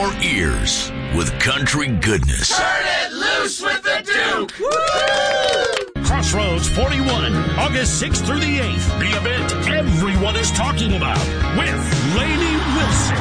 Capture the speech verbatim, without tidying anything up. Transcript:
your ears with country goodness. Turn it loose with the Duke! Woo! Crossroads forty-one, August sixth through the eighth. The event everyone is talking about with Lainey Wilson.